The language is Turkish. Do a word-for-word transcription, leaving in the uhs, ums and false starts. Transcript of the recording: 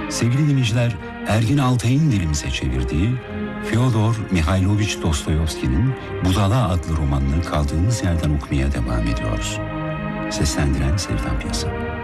Sevgili dinleyiciler, Ergin Altay'ın dilimize çevirdiği Fyodor Mihailovich Dostoyevski'nin Budala adlı romanını kaldığımız yerden okumaya devam ediyoruz. Seslendiren Seyfan Piyasa.